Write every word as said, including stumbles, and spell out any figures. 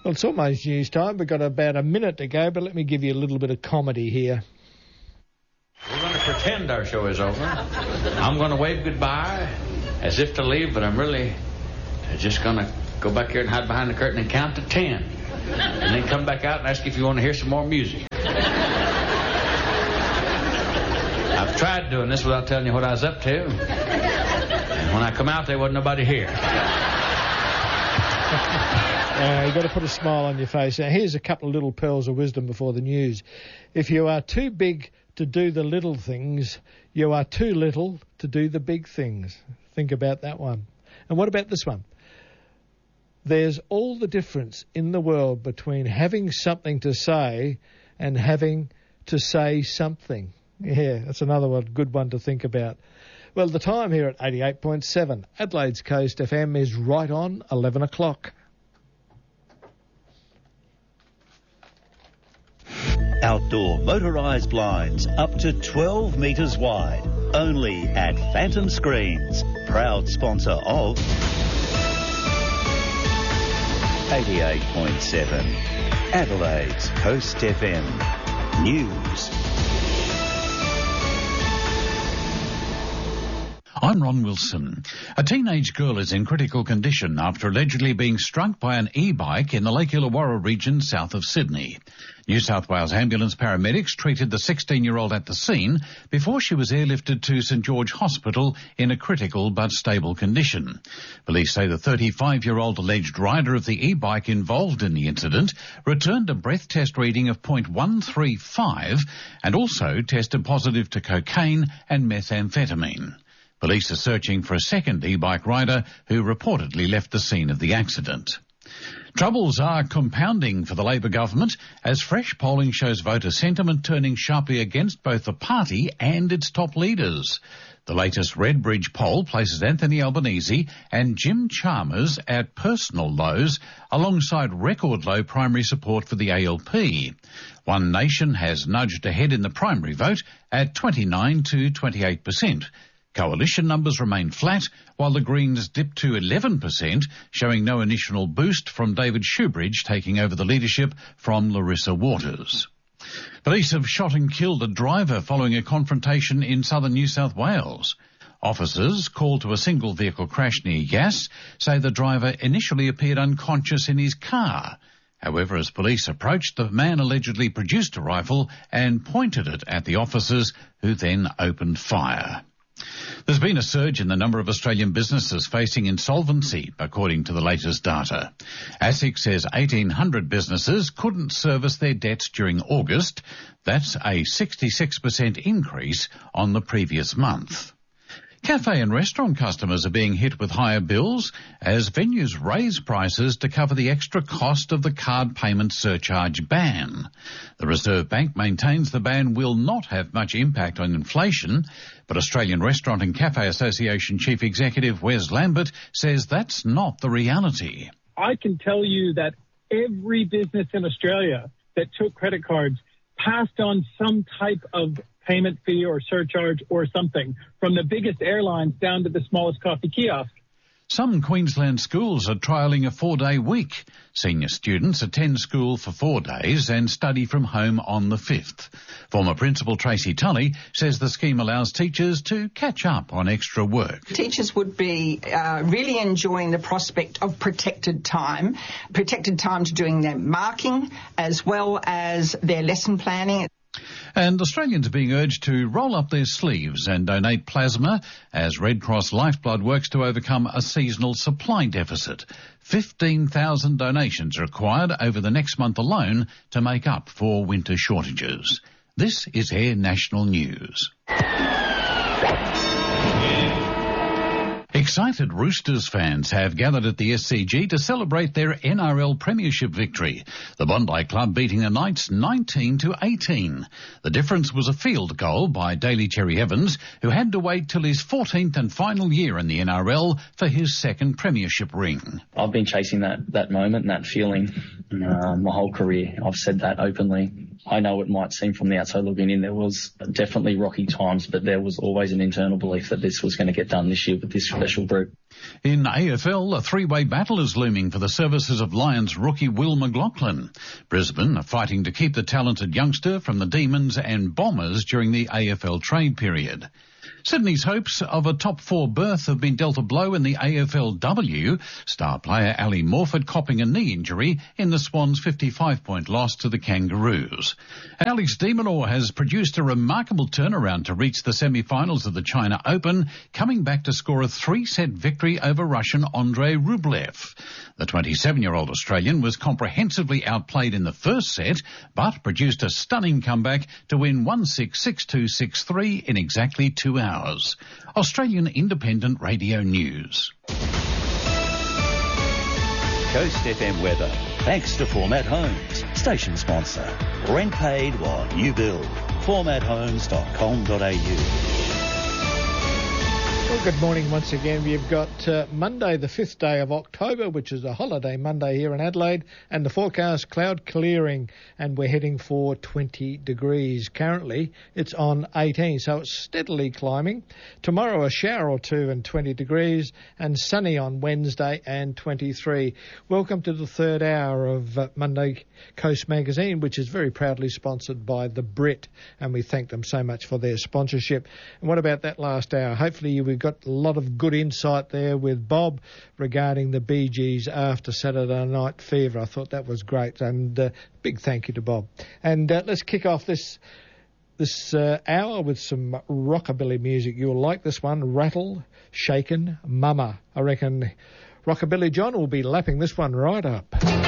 Well, it's almost news time. We've got about a minute to go, but let me give you a little bit of comedy here. We're going to pretend our show is over. I'm going to wave goodbye as if to leave, but I'm really just going to go back here and hide behind the curtain and count to ten. And then come back out and ask if you want to hear some more music. I've tried doing this without telling you what I was up to. And when I come out, there wasn't nobody here. Uh, you've got to put a smile on your face. Now, here's a couple of little pearls of wisdom before the news. If you are too big to do the little things, you are too little to do the big things. Think about that one. And what about this one? There's all the difference in the world between having something to say and having to say something. Yeah, that's another one, good one to think about. Well, the time here at eighty-eight point seven Adelaide's Coast F M is right on eleven o'clock. Outdoor motorised blinds up to twelve metres wide. Only at Phantom Screens, proud sponsor of eighty-eight point seven Adelaide's Coast F M News. I'm Ron Wilson. A teenage girl is in critical condition after allegedly being struck by an e-bike in the Lake Illawarra region south of Sydney. New South Wales ambulance paramedics treated the sixteen-year-old at the scene before she was airlifted to St George Hospital in a critical but stable condition. Police say the thirty-five-year-old alleged rider of the e-bike involved in the incident returned a breath test reading of point one three five and also tested positive to cocaine and methamphetamine. Police are searching for a second e-bike rider who reportedly left the scene of the accident. Troubles are compounding for the Labor government as fresh polling shows voter sentiment turning sharply against both the party and its top leaders. The latest Redbridge poll places Anthony Albanese and Jim Chalmers at personal lows alongside record low primary support for the A L P. One Nation has nudged ahead in the primary vote at twenty-nine to twenty-eight percent. Coalition numbers remain flat, while the Greens dipped to eleven percent, showing no initial boost from David Shoebridge taking over the leadership from Larissa Waters. Police have shot and killed a driver following a confrontation in southern New South Wales. Officers, called to a single vehicle crash near Yass, say the driver initially appeared unconscious in his car. However, as police approached, the man allegedly produced a rifle and pointed it at the officers, who then opened fire. There's been a surge in the number of Australian businesses facing insolvency, according to the latest data. ASIC says eighteen hundred businesses couldn't service their debts during August. That's a sixty-six percent increase on the previous month. Cafe and restaurant customers are being hit with higher bills as venues raise prices to cover the extra cost of the card payment surcharge ban. The Reserve Bank maintains the ban will not have much impact on inflation, but Australian Restaurant and Cafe Association Chief Executive Wes Lambert says that's not the reality. I can tell you that every business in Australia that took credit cards passed on some type of payment fee or surcharge or something, from the biggest airlines down to the smallest coffee kiosk. Some Queensland schools are trialling a four-day week. Senior students attend school for four days and study from home on the fifth. Former Principal Tracy Tully says the scheme allows teachers to catch up on extra work. Teachers would be uh, really enjoying the prospect of protected time, protected time to doing their marking as well as their lesson planning. And Australians are being urged to roll up their sleeves and donate plasma as Red Cross Lifeblood works to overcome a seasonal supply deficit. fifteen thousand donations are required over the next month alone to make up for winter shortages. This is Air National News. Excited Roosters fans have gathered at the S C G to celebrate their N R L Premiership victory. The Bondi Club beating the Knights nineteen to eighteen. The difference was a field goal by Daly Cherry Evans, who had to wait till his fourteenth and final year in the N R L for his second Premiership ring. I've been chasing that, that moment and that feeling uh, my whole career. I've said that openly. I know it might seem from the outside looking in, there was definitely rocky times, but there was always an internal belief that this was going to get done this year with this special group. In A F L, a three-way battle is looming for the services of Lions rookie Will McLaughlin. Brisbane are fighting to keep the talented youngster from the Demons and Bombers during the A F L trade period. Sydney's hopes of a top four berth have been dealt a blow in the A F L W, star player Ali Morford copping a knee injury in the Swans' fifty-five point loss to the Kangaroos. Alex de Minaur has produced a remarkable turnaround to reach the semi-finals of the China Open, coming back to score a three-set victory over Russian Andrei Rublev. The twenty-seven-year-old Australian was comprehensively outplayed in the first set, but produced a stunning comeback to win one six, six two, six three in exactly two hours. Australian Independent Radio News. Coast F M weather. Thanks to Format Homes, station sponsor. Rent paid while you build. format homes dot com dot a u. Well, good morning once again. We've got uh, Monday, the fifth day of October, which is a holiday Monday here in Adelaide, and the forecast cloud clearing, and we're heading for twenty degrees. Currently, it's on eighteen, so it's steadily climbing. Tomorrow, a shower or two and twenty degrees, and sunny on Wednesday and twenty-three. Welcome to the third hour of uh, Monday Coast Magazine, which is very proudly sponsored by the Brit, and we thank them so much for their sponsorship. And what about that last hour? Hopefully you We've got a lot of good insight there with Bob regarding the Bee Gees after Saturday Night Fever. I thought that was great, and uh, big thank you to Bob. And uh, let's kick off this this uh, hour with some rockabilly music. You'll like this one, Rattle, Shakin' Mama. I reckon Rockabilly John will be lapping this one right up.